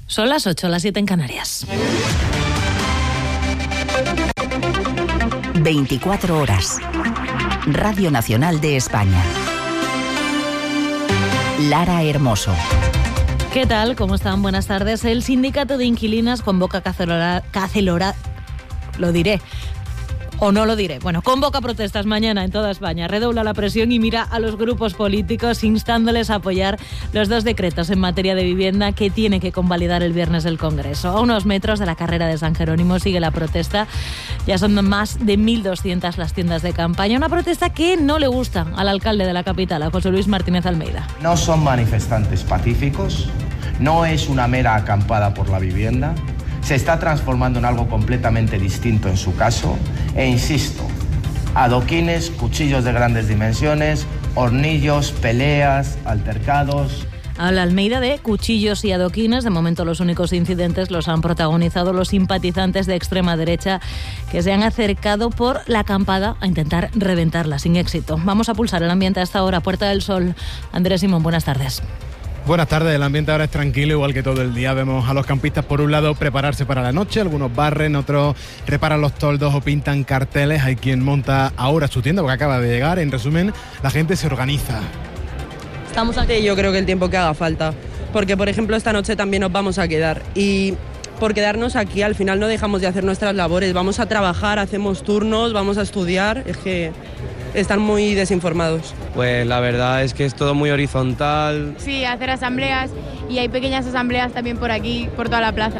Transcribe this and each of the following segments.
Son las 8, las 7 en Canarias. 24 horas. Radio Nacional de España. Lara Hermoso. ¿Qué tal? ¿Cómo están? Buenas tardes. El Sindicato de Inquilinas convoca lo diré. O no lo diré. Bueno, convoca protestas mañana en toda España, redobla la presión y mira a los grupos políticos instándoles a apoyar los 2 decretos en materia de vivienda que tiene que convalidar el viernes el Congreso. A unos metros de la carrera de San Jerónimo sigue la protesta. Ya son más de 1.200 las tiendas de campaña. Una protesta que no le gusta al alcalde de la capital, a José Luis Martínez Almeida. No son manifestantes pacíficos, no es una mera acampada por la vivienda. Se está transformando en algo completamente distinto en su caso e insisto, adoquines, cuchillos de grandes dimensiones, hornillos, peleas, altercados. Habla Almeida de cuchillos y adoquines. De momento los únicos incidentes los han protagonizado los simpatizantes de extrema derecha que se han acercado por la acampada a intentar reventarla sin éxito. Vamos a pulsar el ambiente a esta hora. Puerta del Sol. Andrés Simón, buenas tardes. Buenas tardes, el ambiente ahora es tranquilo, igual que todo el día. Vemos a los campistas por un lado prepararse para la noche, algunos barren, otros reparan los toldos o pintan carteles. Hay quien monta ahora su tienda porque acaba de llegar. En resumen, la gente se organiza. Estamos aquí, yo creo que el tiempo que haga falta, porque por ejemplo esta noche también nos vamos a quedar y por quedarnos aquí al final no dejamos de hacer nuestras labores, vamos a trabajar, hacemos turnos, vamos a estudiar, es que están muy desinformados. Pues la verdad es que es todo muy horizontal. Sí, hacer asambleas y hay pequeñas asambleas también por aquí, por toda la plaza.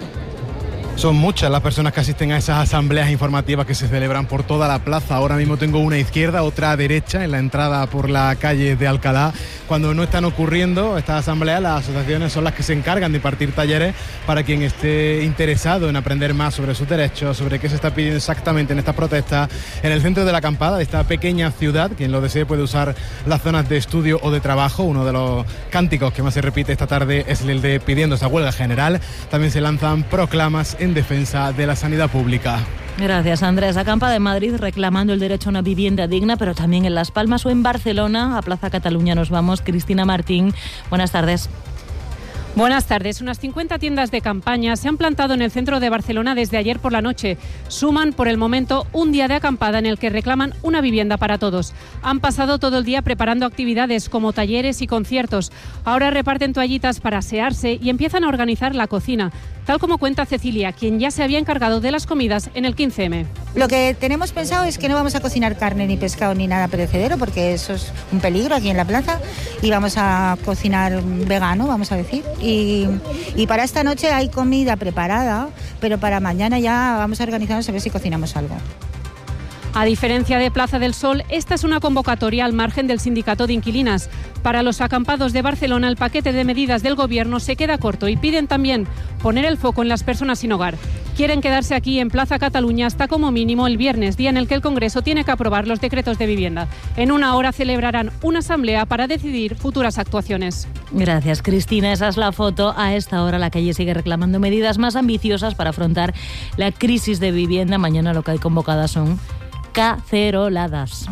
Son muchas las personas que asisten a esas asambleas informativas que se celebran por toda la plaza. Ahora mismo tengo una a izquierda, otra a derecha, en la entrada por la calle de Alcalá. Cuando no están ocurriendo estas asambleas, las asociaciones son las que se encargan de impartir talleres para quien esté interesado en aprender más sobre sus derechos, sobre qué se está pidiendo exactamente en estas protestas. En el centro de la acampada, de esta pequeña ciudad, quien lo desee puede usar las zonas de estudio o de trabajo. Uno de los cánticos que más se repite esta tarde es el de pidiendo esa huelga general. También se lanzan proclamas en defensa de la sanidad pública. Gracias, Andrés. Acampa de Madrid reclamando el derecho a una vivienda digna, pero también en Las Palmas o en Barcelona. A Plaza Cataluña nos vamos. Cristina Martín, buenas tardes. Buenas tardes. Unas 50 tiendas de campaña se han plantado en el centro de Barcelona desde ayer por la noche. Suman, por el momento, un día de acampada en el que reclaman una vivienda para todos. Han pasado todo el día preparando actividades como talleres y conciertos. Ahora reparten toallitas para asearse y empiezan a organizar la cocina, tal como cuenta Cecilia, quien ya se había encargado de las comidas en el 15M. Lo que tenemos pensado es que no vamos a cocinar carne, ni pescado, ni nada perecedero, porque eso es un peligro aquí en la plaza, y vamos a cocinar vegano, vamos a decir. Y para esta noche hay comida preparada, pero para mañana ya vamos a organizarnos a ver si cocinamos algo. A diferencia de Plaza del Sol, esta es una convocatoria al margen del Sindicato de Inquilinas. Para los acampados de Barcelona, el paquete de medidas del Gobierno se queda corto y piden también poner el foco en las personas sin hogar. Quieren quedarse aquí en Plaza Cataluña hasta como mínimo el viernes, día en el que el Congreso tiene que aprobar los decretos de vivienda. En una hora celebrarán una asamblea para decidir futuras actuaciones. Gracias, Cristina. Esa es la foto. A esta hora la calle sigue reclamando medidas más ambiciosas para afrontar la crisis de vivienda. Mañana lo que hay convocadas son caceroladas.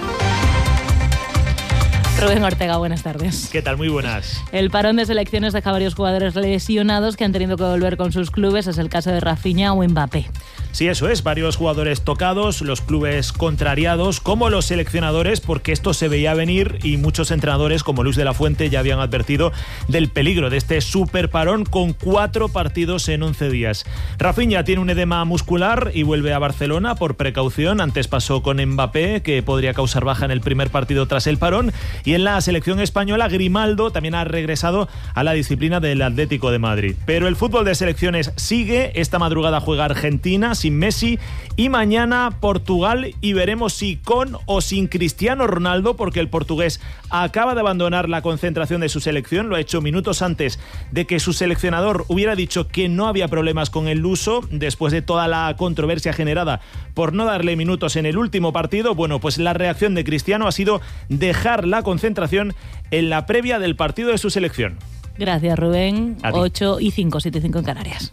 Rubén Ortega, buenas tardes. ¿Qué tal? Muy buenas. El parón de selecciones deja varios jugadores lesionados que han tenido que volver con sus clubes. Es el caso de Rafinha o Mbappé. Sí, eso es. Varios jugadores tocados, los clubes contrariados, como los seleccionadores, porque esto se veía venir y muchos entrenadores, como Luis de la Fuente, ya habían advertido del peligro de este super parón con 4 partidos en 11 días. Rafinha tiene un edema muscular y vuelve a Barcelona por precaución. Antes pasó con Mbappé, que podría causar baja en el primer partido tras el parón. Y en la selección española, Grimaldo también ha regresado a la disciplina del Atlético de Madrid. Pero el fútbol de selecciones sigue. Esta madrugada juega Argentina sin Messi y mañana Portugal, y veremos si con o sin Cristiano Ronaldo, porque el portugués acaba de abandonar la concentración de su selección. Lo ha hecho minutos antes de que su seleccionador hubiera dicho que no había problemas con el luso, después de toda la controversia generada por no darle minutos en el último partido. Bueno, pues la reacción de Cristiano ha sido dejar la concentración en la previa del partido de su selección. Gracias, Rubén. 8:05, 7:05 en Canarias.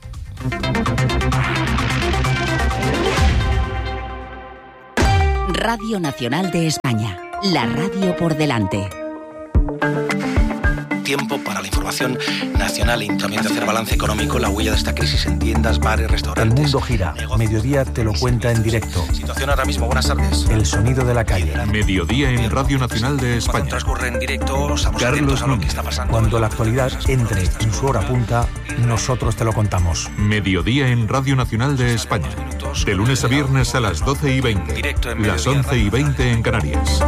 Radio Nacional de España, la radio por delante. tiempo para la información nacional y también de hacer balance económico, la huella de esta crisis en tiendas, bares, restaurantes. El mundo gira. Mediodía te lo cuenta en directo. Situación ahora mismo, buenas tardes. El sonido de la calle. Mediodía en Radio Nacional de España. Cuando transcurre en directo, estamos atentos a lo que está pasando. Cuando la actualidad entre en su hora punta, nosotros te lo contamos. Mediodía en Radio Nacional de España. De lunes a viernes a las 12:20. Las 11:20 en Canarias.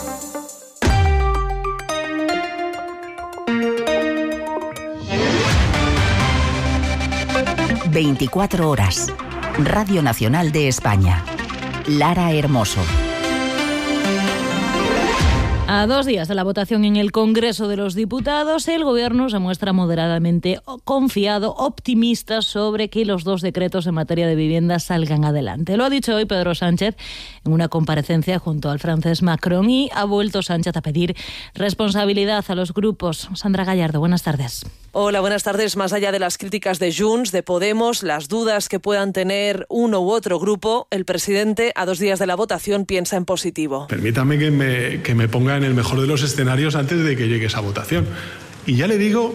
...24 horas... Radio Nacional de España. Lara Hermoso. A 2 días de la votación en el Congreso de los Diputados, el Gobierno se muestra moderadamente confiado, optimista sobre que los 2 decretos en materia de vivienda salgan adelante. Lo ha dicho hoy Pedro Sánchez en una comparecencia junto al francés Macron, y ha vuelto Sánchez a pedir responsabilidad a los grupos. Sandra Gallardo, buenas tardes. Hola, buenas tardes. Más allá de las críticas de Junts, de Podemos, las dudas que puedan tener uno u otro grupo, el presidente, a 2 días de la votación, piensa en positivo. Permítame que me ponga en el mejor de los escenarios antes de que llegue esa votación. Y ya le digo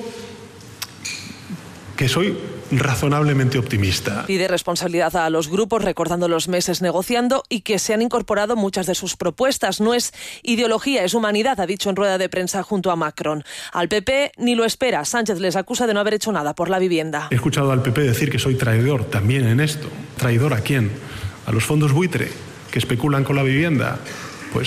que soy razonablemente optimista. Pide responsabilidad a los grupos, recordando los meses negociando y que se han incorporado muchas de sus propuestas. No es ideología, es humanidad, ha dicho en rueda de prensa junto a Macron. Al PP ni lo espera. Sánchez les acusa de no haber hecho nada por la vivienda. He escuchado al PP decir que soy traidor también en esto. ¿Traidor a quién? ¿A los fondos buitre que especulan con la vivienda? Pues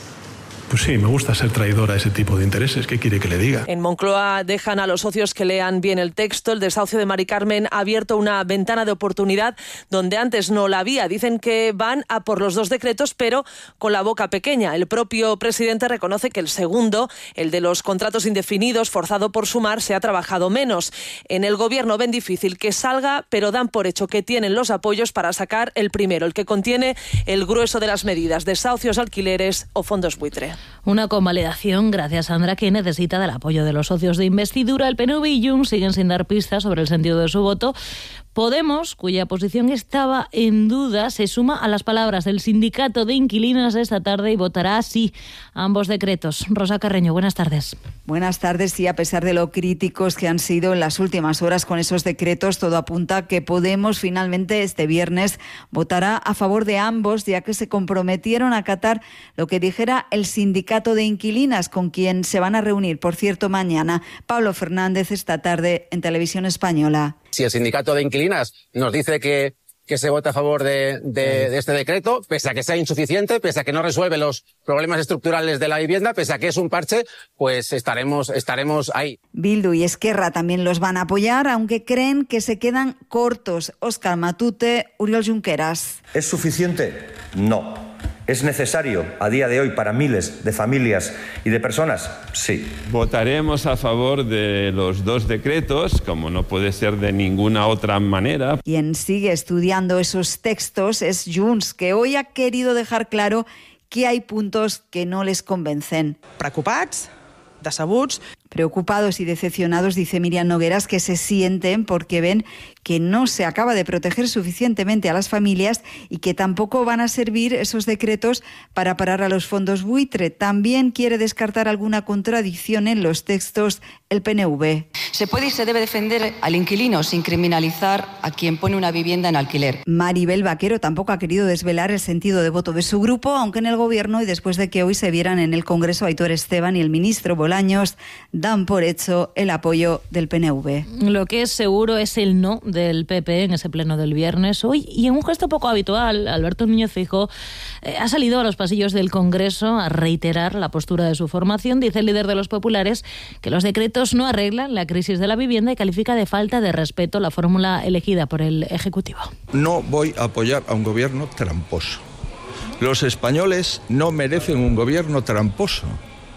sí, me gusta ser traidor a ese tipo de intereses. ¿Qué quiere que le diga? En Moncloa dejan a los socios que lean bien el texto. El desahucio de Mari Carmen ha abierto una ventana de oportunidad donde antes no la había. Dicen que van a por los 2 decretos, pero con la boca pequeña. El propio presidente reconoce que el segundo, el de los contratos indefinidos, forzado por Sumar, se ha trabajado menos. En el Gobierno ven difícil que salga, pero dan por hecho que tienen los apoyos para sacar el primero, el que contiene el grueso de las medidas, desahucios, alquileres o fondos buitre. Una convalidación, gracias Sandra, que necesita del apoyo de los socios de investidura. El PNV y Junts siguen sin dar pistas sobre el sentido de su voto. Podemos, cuya posición estaba en duda, se suma a las palabras del sindicato de inquilinas esta tarde y votará sí a ambos decretos. Rosa Carreño, buenas tardes. Buenas tardes. Y a pesar de lo críticos que han sido en las últimas horas con esos decretos, todo apunta a que Podemos finalmente este viernes votará a favor de ambos, ya que se comprometieron a acatar lo que dijera el sindicato de inquilinas, con quien se van a reunir, por cierto, mañana. Pablo Fernández esta tarde en Televisión Española. Si el sindicato de inquilinas nos dice que se vota a favor de este decreto, pese a que sea insuficiente, pese a que no resuelve los problemas estructurales de la vivienda, pese a que es un parche, pues estaremos ahí. Bildu y Esquerra también los van a apoyar, aunque creen que se quedan cortos. Óscar Matute, Oriol Junqueras. ¿Es suficiente? No. ¿Es necesario a día de hoy para miles de familias y de personas? Sí. Votaremos a favor de los 2 decretos, como no puede ser de ninguna otra manera. Quien sigue estudiando esos textos es Junts, que hoy ha querido dejar claro que hay puntos que no les convencen. Preocupats, decebuts. Preocupados y decepcionados, dice Miriam Nogueras, que se sienten porque ven que no se acaba de proteger suficientemente a las familias y que tampoco van a servir esos decretos para parar a los fondos buitre. También quiere descartar alguna contradicción en los textos el PNV. Se puede y se debe defender al inquilino sin criminalizar a quien pone una vivienda en alquiler. Maribel Vaquero tampoco ha querido desvelar el sentido de voto de su grupo, aunque en el Gobierno y después de que hoy se vieran en el Congreso Aitor Esteban y el ministro Bolaños, dan por hecho el apoyo del PNV. Lo que es seguro es el no del PP en ese pleno del viernes hoy, y en un gesto poco habitual, Alberto Núñez Feijóo ha salido a los pasillos del Congreso a reiterar la postura de su formación. Dice el líder de los populares que los decretos no arreglan la crisis de la vivienda y califica de falta de respeto la fórmula elegida por el Ejecutivo. No voy a apoyar a un gobierno tramposo. Los españoles no merecen un gobierno tramposo.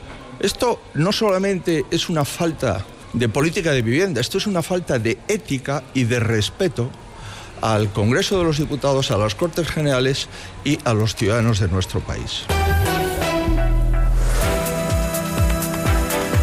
Esto no solamente es una falta de política de vivienda, esto es una falta de ética y de respeto al Congreso de los Diputados, a las Cortes Generales y a los ciudadanos de nuestro país.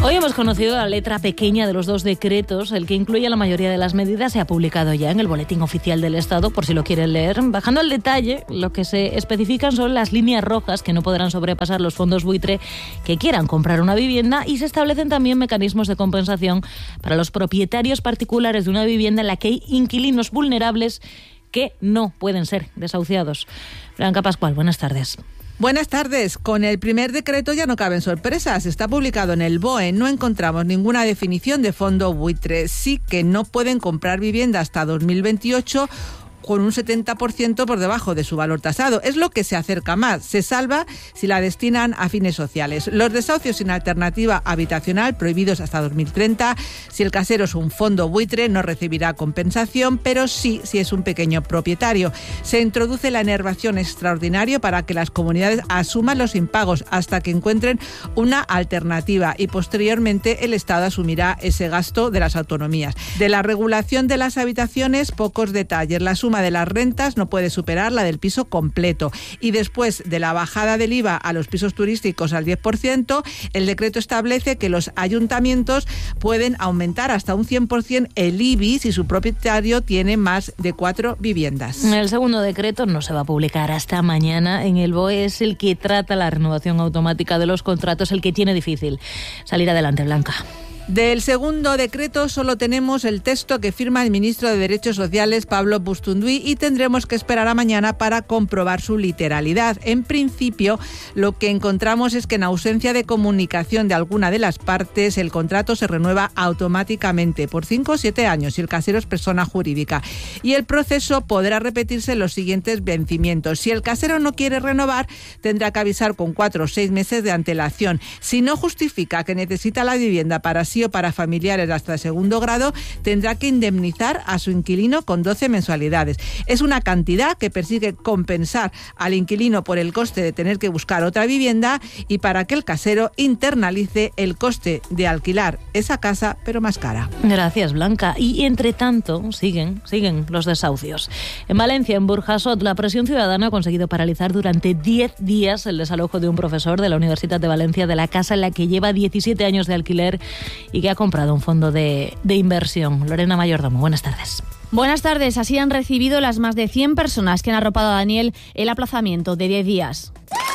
Hoy hemos conocido la letra pequeña de los dos decretos. El que incluye la mayoría de las medidas se ha publicado ya en el Boletín Oficial del Estado, por si lo quieren leer. Bajando al detalle, lo que se especifican son las líneas rojas que no podrán sobrepasar los fondos buitre que quieran comprar una vivienda, y se establecen también mecanismos de compensación para los propietarios particulares de una vivienda en la que hay inquilinos vulnerables que no pueden ser desahuciados. Blanca Pascual, buenas tardes. Buenas tardes. Con el primer decreto ya no caben sorpresas. Está publicado en el BOE. No encontramos ninguna definición de fondo buitre. Sí que no pueden comprar vivienda hasta 2028 con un 70% por debajo de su valor tasado. Es lo que se acerca más. Se salva si la destinan a fines sociales. Los desahucios sin alternativa habitacional prohibidos hasta 2030. Si el casero es un fondo buitre, no recibirá compensación, pero sí si es un pequeño propietario. Se introduce la enervación extraordinaria para que las comunidades asuman los impagos hasta que encuentren una alternativa, y posteriormente el Estado asumirá ese gasto de las autonomías. De la regulación de las habitaciones, pocos detalles. La suma de las rentas no puede superar la del piso completo, y después de la bajada del IVA a los pisos turísticos al 10%, el decreto establece que los ayuntamientos pueden aumentar hasta un 100% el IBI si su propietario tiene más de 4 viviendas. El segundo decreto no se va a publicar hasta mañana en el BOE. Es el que trata la renovación automática de los contratos, el que tiene difícil salir adelante, Blanca. Del segundo decreto solo tenemos el texto que firma el ministro de Derechos Sociales, Pablo Bustunduy, y tendremos que esperar a mañana para comprobar su literalidad. En principio, lo que encontramos es que en ausencia de comunicación de alguna de las partes, el contrato se renueva automáticamente por 5 o 7 años si el casero es persona jurídica, y el proceso podrá repetirse en los siguientes vencimientos. Si el casero no quiere renovar, tendrá que avisar con 4 o 6 meses de antelación. Si no justifica que necesita la vivienda para sí o para familiares hasta el segundo grado, tendrá que indemnizar a su inquilino con 12 mensualidades. Es una cantidad que persigue compensar al inquilino por el coste de tener que buscar otra vivienda, y para que el casero internalice el coste de alquilar esa casa, pero más cara. Gracias, Blanca. Y entre tanto, siguen los desahucios. En Valencia, en Burjasot, la presión ciudadana ha conseguido paralizar durante 10 días el desalojo de un profesor de la Universidad de Valencia de la casa en la que lleva 17 años de alquiler y que ha comprado un fondo de inversión. Lorena Mayordomo, buenas tardes. Buenas tardes. Así han recibido las más de 100 personas que han arropado a Daniel el aplazamiento de 10 días.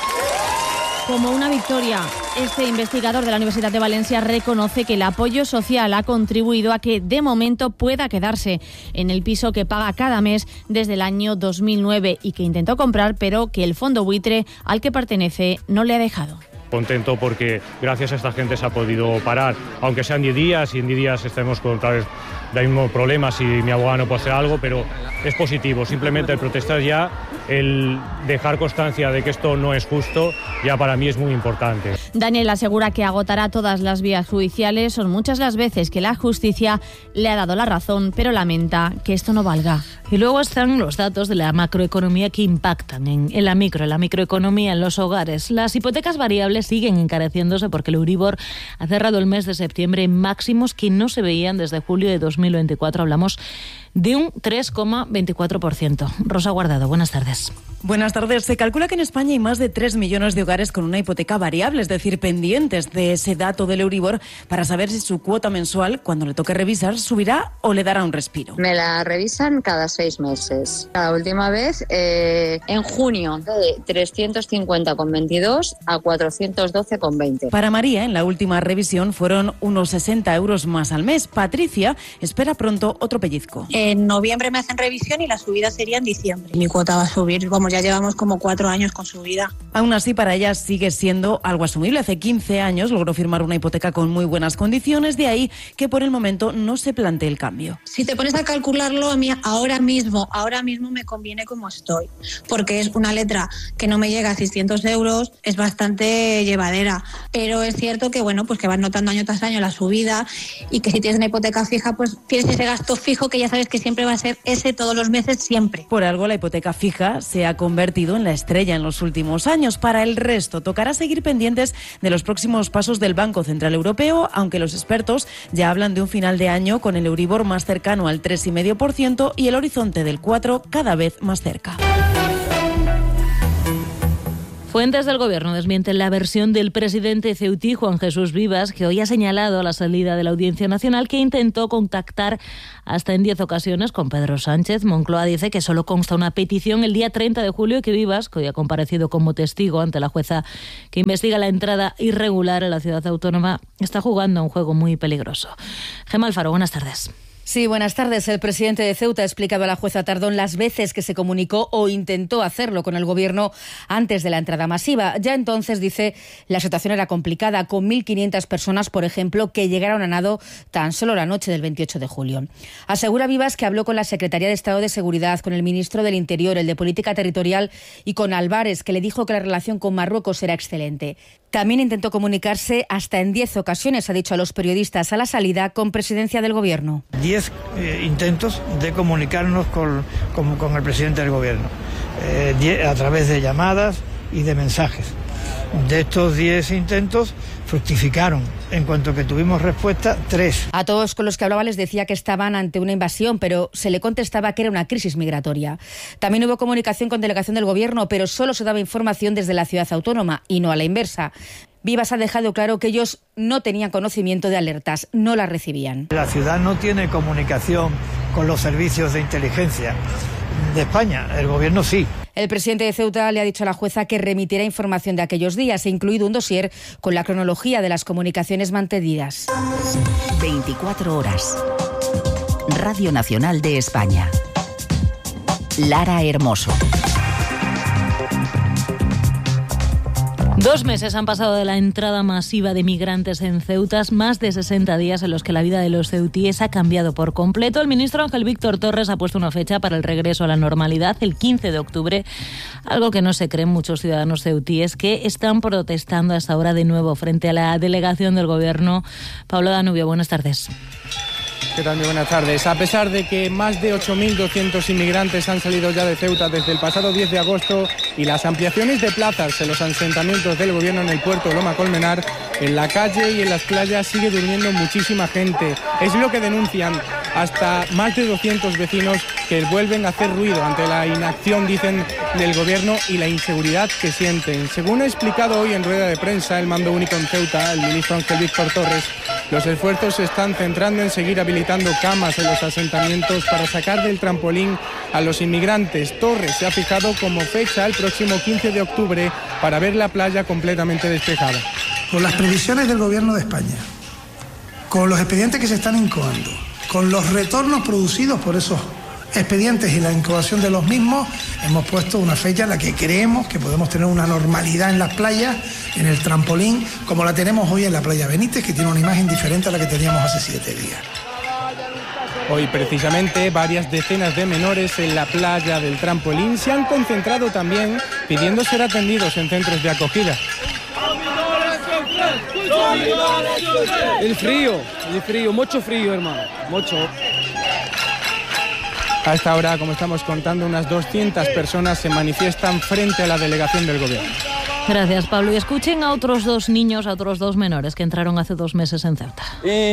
Como una victoria, este investigador de la Universidad de Valencia reconoce que el apoyo social ha contribuido a que de momento pueda quedarse en el piso que paga cada mes desde el año 2009 y que intentó comprar, pero que el fondo buitre al que pertenece no le ha dejado. Contento porque gracias a esta gente se ha podido parar, aunque sean 10 días, y en 10 días estemos con otra vez el mismo problema si mi abogado no puede hacer algo, pero es positivo. Simplemente el protestar ya, el dejar constancia de que esto no es justo, ya para mí es muy importante. Daniel asegura que agotará todas las vías judiciales. Son muchas las veces que la justicia le ha dado la razón, pero lamenta que esto no valga. Y luego están los datos de la macroeconomía que impactan en la microeconomía, en los hogares. Las hipotecas variables siguen encareciéndose porque el Euribor ha cerrado el mes de septiembre en máximos que no se veían desde julio de 2024. Hablamos de un 3,24%. Rosa Guardado, buenas tardes. Buenas tardes. Se calcula que en España hay más de 3 millones de hogares con una hipoteca variable, es decir, pendientes de ese dato del Euribor para saber si su cuota mensual, cuando le toque revisar, subirá o le dará un respiro. Me la revisan cada 6 meses. La última vez en junio, de 350,22 a 412,20. Para María, en la última revisión fueron unos 60 euros más al mes. Patricia espera pronto otro pellizco. En noviembre me hacen revisión y la subida sería en diciembre. Mi cuota va a subir, ya llevamos como 4 años con subida. Aún así, para ella sigue siendo algo asumible. Hace 15 años logró firmar una hipoteca con muy buenas condiciones, de ahí que por el momento no se plantee el cambio. Si te pones a calcularlo, a mí ahora mismo me conviene como estoy, porque es una letra que no me llega a 600 euros, es bastante llevadera, pero es cierto que que vas notando año tras año la subida, y que si tienes una hipoteca fija, pues tienes ese gasto fijo que ya sabes que siempre va a ser ese todos los meses, siempre. Por algo la hipoteca fija se ha convertido en la estrella en los últimos años. Para el resto, tocará seguir pendientes de los próximos pasos del Banco Central Europeo, aunque los expertos ya hablan de un final de año con el Euribor más cercano al 3,5% y el horizonte del 4% cada vez más cerca. Fuentes del Gobierno desmienten la versión del presidente ceutí, Juan Jesús Vivas, que hoy ha señalado a la salida de la Audiencia Nacional que intentó contactar hasta en 10 ocasiones con Pedro Sánchez. Moncloa dice que solo consta una petición el día 30 de julio y que Vivas, que hoy ha comparecido como testigo ante la jueza que investiga la entrada irregular en la ciudad autónoma, está jugando a un juego muy peligroso. Gemma Alfaro, buenas tardes. Sí, buenas tardes. El presidente de Ceuta ha explicado a la jueza Tardón las veces que se comunicó o intentó hacerlo con el Gobierno antes de la entrada masiva. Ya entonces, dice, la situación era complicada, con 1.500 personas, por ejemplo, que llegaron a nado tan solo la noche del 28 de julio. Asegura Vivas que habló con la Secretaría de Estado de Seguridad, con el ministro del Interior, el de Política Territorial y con Álvarez, que le dijo que la relación con Marruecos era excelente. También intentó comunicarse hasta en 10 ocasiones, ha dicho a los periodistas a la salida, con presidencia del Gobierno. 10 intentos de comunicarnos con el presidente del Gobierno, a través de llamadas y de mensajes. De estos 10 intentos fructificaron, en cuanto que tuvimos respuesta, 3. A todos con los que hablaba les decía que estaban ante una invasión, pero se le contestaba que era una crisis migratoria. También hubo comunicación con delegación del Gobierno, pero solo se daba información desde la ciudad autónoma y no a la inversa. Vivas ha dejado claro que ellos no tenían conocimiento de alertas, no las recibían. La ciudad no tiene comunicación con los servicios de inteligencia de España, el Gobierno sí. El presidente de Ceuta le ha dicho a la jueza que remitirá información de aquellos días, incluido un dossier con la cronología de las comunicaciones mantenidas. 24 horas. Radio Nacional de España. Lara Hermoso. 2 meses han pasado de la entrada masiva de migrantes en Ceuta, más de 60 días en los que la vida de los ceutíes ha cambiado por completo. El ministro Ángel Víctor Torres ha puesto una fecha para el regreso a la normalidad, el 15 de octubre, algo que no se creen muchos ciudadanos ceutíes que están protestando a esta hora de nuevo frente a la delegación del Gobierno. Pablo Danubio, buenas tardes. ¿Qué tal? Muy buenas tardes. A pesar de que más de 8.200 inmigrantes han salido ya de Ceuta desde el pasado 10 de agosto y las ampliaciones de plazas en los asentamientos del Gobierno en el puerto de Loma Colmenar, en la calle y en las playas sigue durmiendo muchísima gente. Es lo que denuncian hasta más de 200 vecinos que vuelven a hacer ruido ante la inacción, dicen, del Gobierno y la inseguridad que sienten. Según ha explicado hoy en rueda de prensa el Mando Único en Ceuta, el ministro Ángel Víctor Torres, los esfuerzos se están centrando en seguir habilitando camas en los asentamientos para sacar del trampolín a los inmigrantes. Torres se ha fijado como fecha el próximo 15 de octubre para ver la playa completamente despejada. Con las previsiones del Gobierno de España, con los expedientes que se están incoando, con los retornos producidos por esos expedientes y la incoación de los mismos, hemos puesto una fecha en la que creemos que podemos tener una normalidad en las playas, en el trampolín, como la tenemos hoy en la playa Benítez, que tiene una imagen diferente a la que teníamos hace 7 días. Hoy, precisamente, varias decenas de menores en la playa del trampolín se han concentrado también pidiendo ser atendidos en centros de acogida. El frío, mucho frío, hermano, mucho. A esta hora, como estamos contando, unas 200 personas se manifiestan frente a la delegación del Gobierno. Gracias, Pablo. Y escuchen a otros 2 niños, a otros 2 menores que entraron hace 2 meses en Ceuta.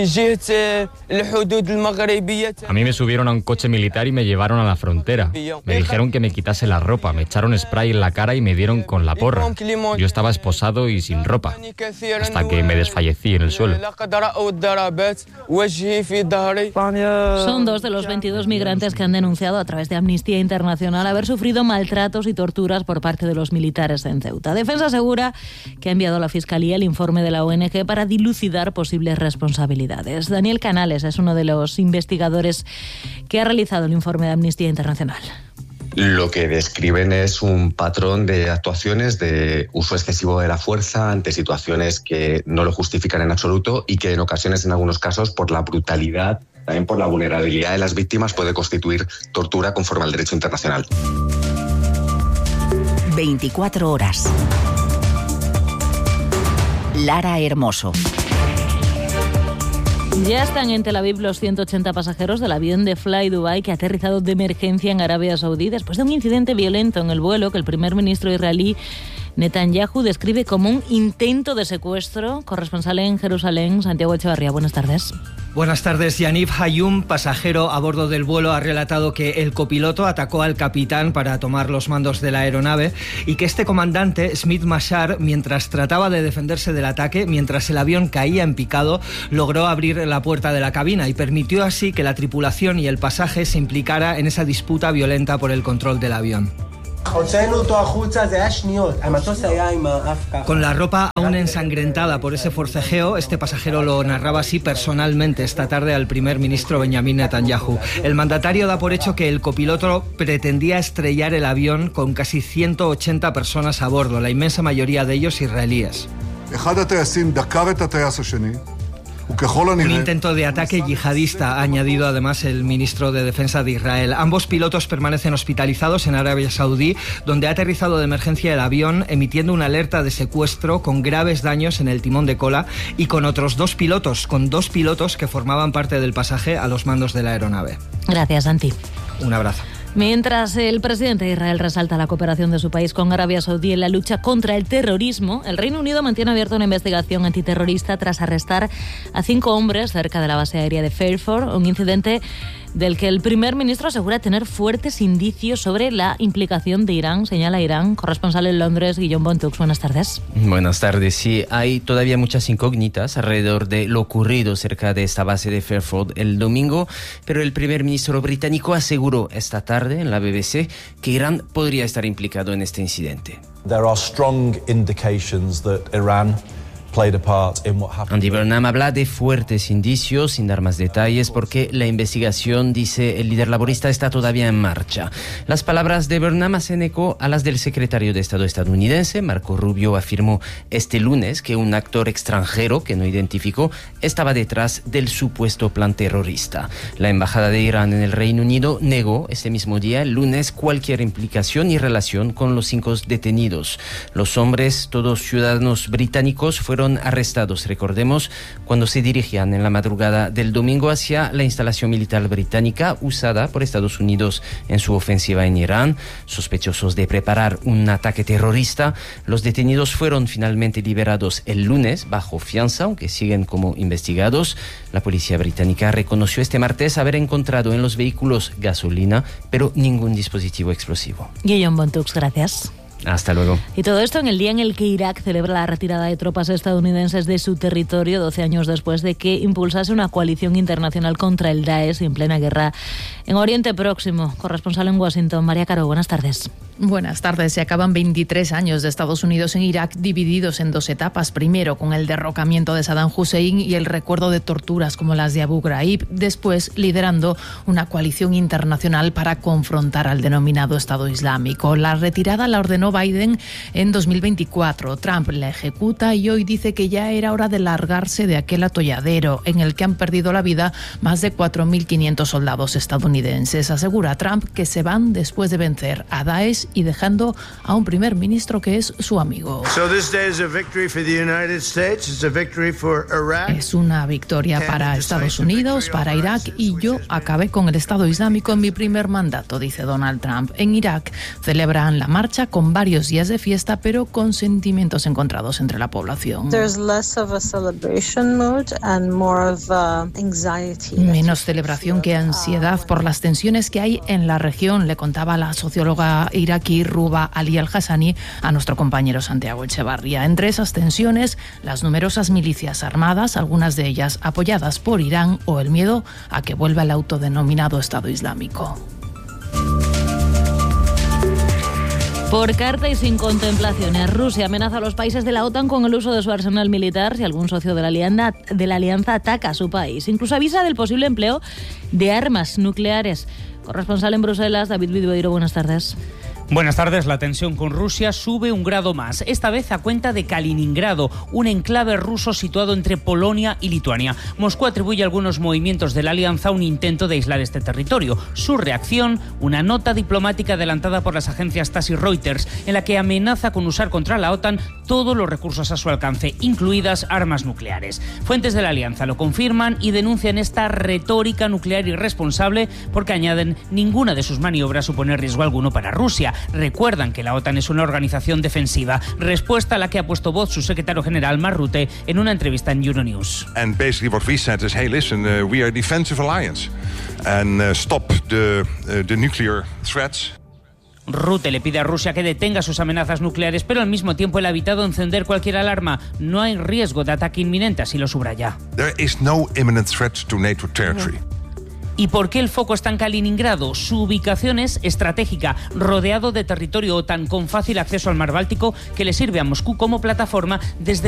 A mí me subieron a un coche militar y me llevaron a la frontera. Me dijeron que me quitase la ropa, me echaron spray en la cara y me dieron con la porra. Yo estaba esposado y sin ropa, hasta que me desfallecí en el suelo. Son 2 de los 22 migrantes que han denunciado a través de Amnistía Internacional haber sufrido maltratos y torturas por parte de los militares en Ceuta. Defensa asegura que ha enviado a la Fiscalía el informe de la ONG para dilucidar posibles responsabilidades. Daniel Canales es uno de los investigadores que ha realizado el informe de Amnistía Internacional. Lo que describen es un patrón de actuaciones de uso excesivo de la fuerza ante situaciones que no lo justifican en absoluto y que en ocasiones, en algunos casos, por la brutalidad, también por la vulnerabilidad de las víctimas, puede constituir tortura conforme al derecho internacional. 24 horas. Lara Hermoso. Ya están en Tel Aviv los 180 pasajeros del avión de Fly Dubai que ha aterrizado de emergencia en Arabia Saudí después de un incidente violento en el vuelo que el primer ministro israelí Netanyahu describe como un intento de secuestro. Corresponsal en Jerusalén, Santiago Echevarría, buenas tardes. Buenas tardes. Yaniv Hayum, pasajero a bordo del vuelo, ha relatado que el copiloto atacó al capitán para tomar los mandos de la aeronave y que este comandante, Smith Mashar, mientras trataba de defenderse del ataque, mientras el avión caía en picado, logró abrir la puerta de la cabina y permitió así que la tripulación y el pasaje se implicara en esa disputa violenta por el control del avión. Con la ropa aún ensangrentada por ese forcejeo, este pasajero lo narraba así personalmente esta tarde al primer ministro Benjamin Netanyahu. El mandatario da por hecho que el copiloto pretendía estrellar el avión con casi 180 personas a bordo, la inmensa mayoría de ellos israelíes. Un intento de ataque yihadista, ha añadido además el ministro de Defensa de Israel. Ambos pilotos permanecen hospitalizados en Arabia Saudí, donde ha aterrizado de emergencia el avión, emitiendo una alerta de secuestro con graves daños en el timón de cola y con otros dos pilotos que formaban parte del pasaje a los mandos de la aeronave. Gracias, Santi. Un abrazo. Mientras el presidente de Israel resalta la cooperación de su país con Arabia Saudí en la lucha contra el terrorismo, el Reino Unido mantiene abierta una investigación antiterrorista tras arrestar a 5 hombres cerca de la base aérea de Fairford, un incidente del que el primer ministro asegura tener fuertes indicios sobre la implicación de Irán, señala Irán. Corresponsal en Londres, Guillaume Bontux, buenas tardes. Buenas tardes. Sí, hay todavía muchas incógnitas alrededor de lo ocurrido cerca de esta base de Fairford el domingo, pero el primer ministro británico aseguró esta tarde en la BBC que Irán podría estar implicado en este incidente. There are strong indications that Iran played a part in what happened. Andy Burnham habla de fuertes indicios, sin dar más detalles, porque la investigación, dice el líder laborista, está todavía en marcha. Las palabras de Burnham hacen eco a las del secretario de Estado estadounidense. Marco Rubio afirmó este lunes que un actor extranjero que no identificó estaba detrás del supuesto plan terrorista. La embajada de Irán en el Reino Unido negó este mismo día, el lunes, cualquier implicación y relación con los 5 detenidos. Los hombres, todos ciudadanos británicos, fueron arrestados, recordemos, cuando se dirigían en la madrugada del domingo hacia la instalación militar británica usada por Estados Unidos en su ofensiva en Irán. Sospechosos de preparar un ataque terrorista, los detenidos fueron finalmente liberados el lunes bajo fianza, aunque siguen como investigados. La policía británica reconoció este martes haber encontrado en los vehículos gasolina, pero ningún dispositivo explosivo. Guillaume Bontux, gracias. Hasta luego. Y todo esto en el día en el que Irak celebra la retirada de tropas estadounidenses de su territorio, 12 años después de que impulsase una coalición internacional contra el Daesh en plena guerra en Oriente Próximo. Corresponsal en Washington, María Caro, buenas tardes. Buenas tardes. Se acaban 23 años de Estados Unidos en Irak, divididos en 2 etapas. Primero, con el derrocamiento de Saddam Hussein y el recuerdo de torturas como las de Abu Ghraib. Después, liderando una coalición internacional para confrontar al denominado Estado Islámico. La retirada la ordenó Biden en 2024. Trump la ejecuta y hoy dice que ya era hora de largarse de aquel atolladero en el que han perdido la vida más de 4.500 soldados estadounidenses. Asegura Trump que se van después de vencer a Daesh y dejando a un primer ministro que es su amigo. Es una victoria para Estados Unidos, para Irak, y yo acabé con el Estado Islámico en mi primer mandato, dice Donald Trump. En Irak celebran la marcha con varios días de fiesta, pero con sentimientos encontrados entre la población. Menos celebración que ansiedad por las tensiones que hay en la región, le contaba la socióloga iraquí Ruba Ali Al-Hassani a nuestro compañero Santiago Echevarría. Entre esas tensiones, las numerosas milicias armadas, algunas de ellas apoyadas por Irán, o el miedo a que vuelva el autodenominado Estado Islámico. Por carta y sin contemplaciones, Rusia amenaza a los países de la OTAN con el uso de su arsenal militar si algún socio de la alianza ataca a su país. Incluso avisa del posible empleo de armas nucleares. Corresponsal en Bruselas, David Vidueiro, buenas tardes. Buenas tardes. La tensión con Rusia sube un grado más, esta vez a cuenta de Kaliningrado, un enclave ruso situado entre Polonia y Lituania. Moscú atribuye algunos movimientos de la alianza a un intento de aislar este territorio. Su reacción, una nota diplomática adelantada por las agencias TASS y Reuters, en la que amenaza con usar contra la OTAN todos los recursos a su alcance, incluidas armas nucleares. Fuentes de la alianza lo confirman y denuncian esta retórica nuclear irresponsable porque añaden ninguna de sus maniobras supone riesgo alguno para Rusia. recuerdan que la OTAN es una organización defensiva, respuesta a la que ha puesto voz su secretario general Mark Rutte en una entrevista en Euronews. And basically what we said is, hey, listen, we are a defensive alliance and stop the nuclear threats. Rutte le pide a Rusia que detenga sus amenazas nucleares, pero al mismo tiempo él ha evitado encender cualquier alarma. No hay riesgo de ataque inminente, así lo subraya. There is no imminent threat to NATO territory. ¿Y por qué el foco está en Kaliningrado? Su ubicación es estratégica, rodeado de territorio OTAN con fácil acceso al mar Báltico que le sirve a Moscú como plataforma desde